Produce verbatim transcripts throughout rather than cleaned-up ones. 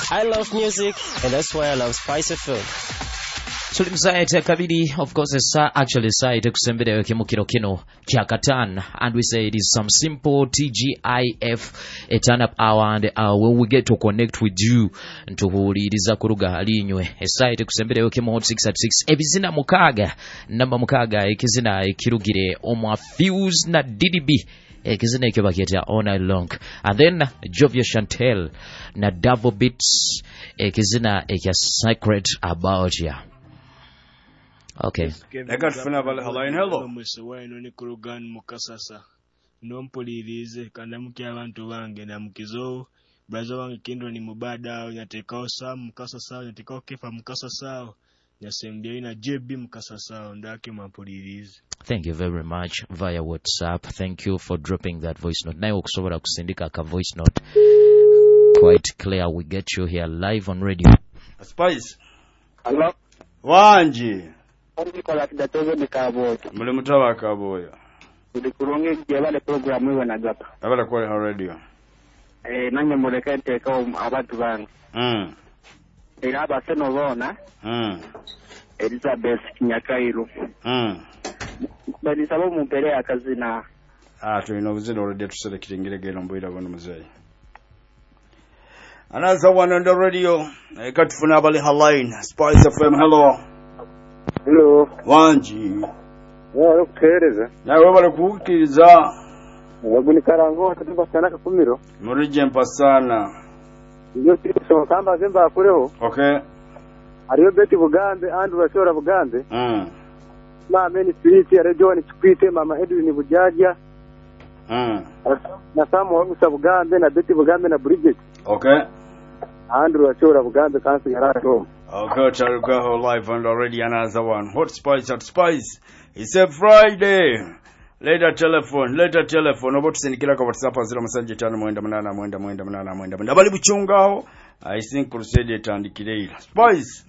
I love music, and that's why I love Spice F M. Tuli mzaite kabidi, of course, sa actually site kusembere kimo kino kino kiakatan, and we say it is some simple T G I F, a turn up hour, and uh, when we get to connect with you ntuhuliriza kuruga alinywe a site kusembere kimo hot six at six ebizina mukaga namba mukaga ekizina ekirugire omwa fuse na D D B ekizina ekyo baketa all night long, and then Jovia Chantel na Davo Beats ekizina ekya Secret About Ya. Okay. Eka tufuna bale haline hello. Mwesewa ino ni kurugan mukasasa. Nompulirize kanda muki abantu bange na mukizo. Brazo wange kindwa ni mubada. Nyatekao saa mukasasa. Nyatekao kefa mukasasa. Nyasembia ina J B mukasasa. Ndake mapulirize. Thank you very much via WhatsApp. Thank you for dropping that voice note. Nayo kusobora kusindika ka voice note. Quite clear. We get you here live on radio. Spice. Hello. Wanji. Ndikola kidatozo bikaboyo. Muli mutawa kaboyo. Ndikulonge jebale program iwe na gapa. Abala kwa radio. Eh nanye mulekete ko abantu bange. Mm. Era abaseno bona. Mm. Elizabeth Nyakairo. Mm. Bali sabo mumpere akazina. Ah to ino buzino already tusele kirengeregera mboira bono muzayi. Another one on the radio. Ekatufuna abali haline. Spice F M hello. Hello. Wanji. Yo kereza. Nawe bale kukiriza. Waguni karango tuba sana kakumiro. Muri jempa sana. Iyo tiso kamba zemba akureho. Okay. Ariyo beti bugambe andu bashora bugambe. Mm. Na meni spirit ya radio ni chikwite mama Edwin Bujaja. Mm. Na samu wagusa bugambe na beti bugambe na Bridget. Okay. Andrew bashora bugambe kansi yarato. Okay, I'll go live and already another one. Hot Spice at Spice. It's a Friday. Later telephone, later telephone. About to send kila kwa WhatsApp zero message tano mwenda mnana mwenda mwenda mnana mwenda mwenda. Bali buchungao. I think crusade tandikire. Spice.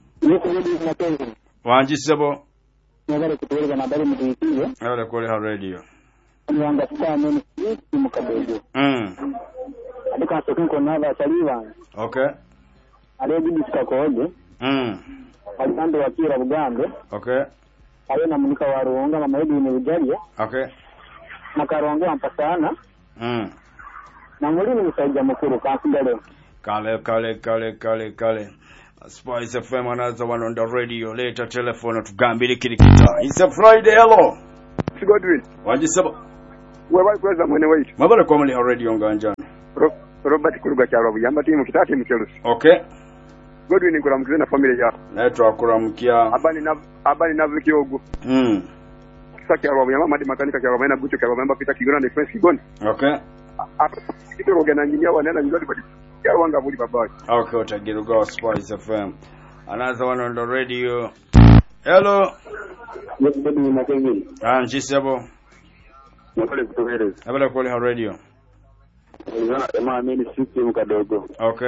Wanji sebo. Nagara kutoka na bali mdikiyo. Ala kwa radio. Nyanga sana ni mkadogo. Mm. Adika sokinko nava saliwa. Okay. Alegi biskakoje. Mm. Alando wakira bugambe. Okay. Ayo na munika waruonga mama Edwin Bujaja. Okay. Na karongo ampasana. Mm. Na muri ni msaija mukuru kasindale. Kale kale kale kale kale. Spice F M another one on the radio. Later telephone tugambire kirikita. It's a Friday hello. Godwin. Wanji sebo. Wewe kweza mwene wait. Mabala kwa mali radio nganjani. Robert Kuruga cyaro buyamba timu kitati mukerusi. Okay. Godwin ngura mukire na family ya. Naitwa akuramkia. Abani na abani na vikiogo. Mm. Saki aro buyamba madi makanika cyaro bana bucho cyaro bamba pita kigona na defense kigoni. Okay. Kitoro gana nyinya wanena nyingodi badi. Cyaro wanga buli baba. Okay, utagiruga Spice F M. Another one on the radio. Hello. Godwin makengi. Ah, njisebo. Nakole kutohereza. Abala kwa radio. Ina ema mimi sisi mkadogo. Okay.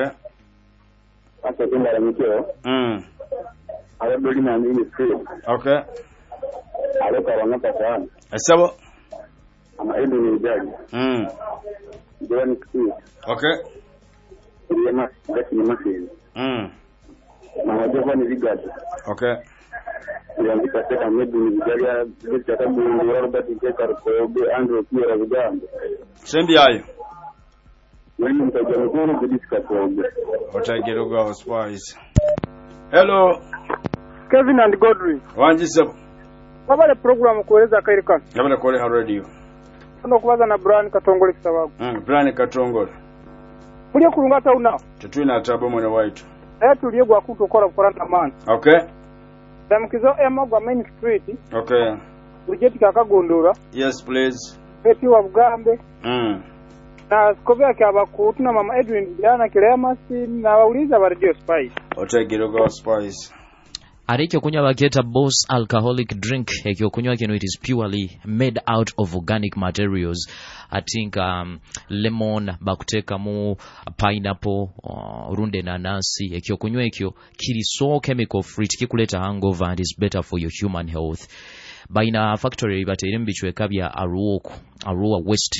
Asa kinda la mkeo. Mm. Ala doli na mimi sisi. Okay. Ala kwa wanapa sana. Sebo. Ama edu ni jaji. Mm. Ndio ni kisi. Okay. Ndio ma basi ni masi. Mm. Na wajua ni vigadi. Okay. Ndio nikasema medu ni jaji bila sababu ni Robert Kekar kwa be Andrew pia bugambe. Sembi ayo. Wani mtaja mkuru kudiska kwa be. Utagiruga Spice. Hello. Kevin and Godwin. Wanji sebo. Baba program kueleza kairika. Abala kwa radio. Ndo kuwaza na Brian Katongole kisababu. Mm, Brian Katongole. Kulia kulungata una. Tetwina atabo mwana white. Eh tuliye gwa kutokora kuranta man. Okay. Damkizo ema gwa main street. Okay. Ujeti kakagondora. Yes please. Eti wa Bugambe. Mm. Na skovya kyabakutu na mama Edwin jana Kilemasi na wauliza ba Radio Spice. Otagiruga Spice. Arikyo kunywa baketa Boss alcoholic drink ekyo kunywa kino it is purely made out of organic materials. I think um, lemon bakuteka mu pineapple uh, runde nanasi ekyo kunywa ekyo kiri so chemical free kikuleta hangover and is better for your human health. Baina factory batere mbichwe kabya Arua Arua West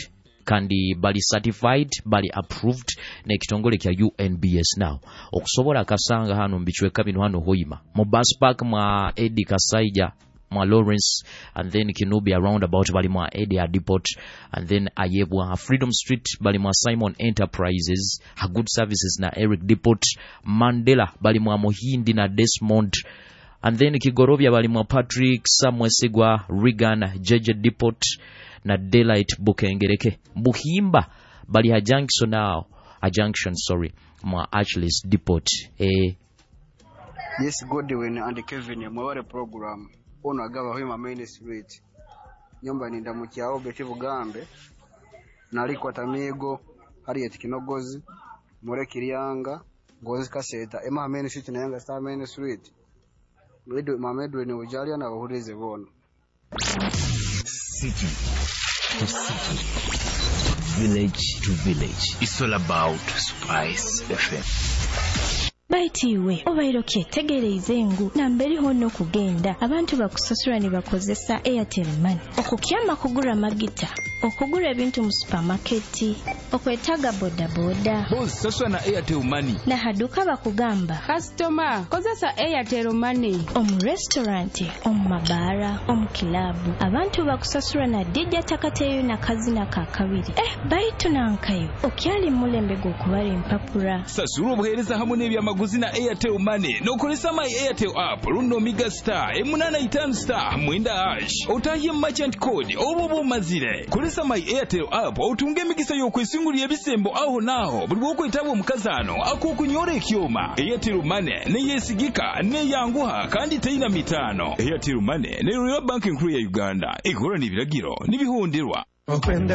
kandi bali certified bali approved n'ekitongole kya U N B S now okusobola kasanga hano mbichweka bino hano hoima mu bus park mwa Eddie Kasaija mwa Lawrence and then Kinubi around about bali mwa Eddie Depot and then ayebwa Freedom Street bali mwa Simon Enterprises ha good services na Eric Depot Mandela bali mwa Mohindi na Desmond and then Kigorovya bali mwa Patrick Samwesigwa Regan Jeje Depot na Daylight Bukengereke Buhimba bali ha junction now a junction sorry mwa Achilles Depot eh yes Godwin and Kevin mwawale program ono agaba hoima main street nyumba ni ndamu kyao beti Bugambe naliko Tamigo Harriet Kinogozi More Kirianga Ngozi Kaseta ema main street na Yanga Star main street wedo mamedo ni ujalia na bahurize bono city to city village to village it's all about Spice F M. Baitiwe obayiroke tegereze ngu namberi hono kugenda abantu bakusasura ni bakozesa Airtel Money okukyama kugura magita okugura ebintu mu supermarket okwetaga boda boda boss sasura na Airtel Money na haduka bakugamba customer kozesa Airtel Money omu restaurant omu mabara omu kilabu abantu bakusasura na Dija Takateyo na kazina ka kabiri eh baitu nankayo okyali mulembe go kubara empapura sasura obuhereza hamwe n'ebyama guzina Airtel Money nokolesa my Airtel app runo Mega Star emunana itanu star mwenda hash otahiye merchant code obubu mazire kolesa my Airtel app otunge migisa yokwesingulya ebisembo aho naho buli bwoko itabo mukazano akukunyora ekyoma Airtel Money ne yesigika ne yanguha kandi teina mitano Airtel Money ne Royal Bank nkuru ya Uganda ikora nibiragiro nibihundirwa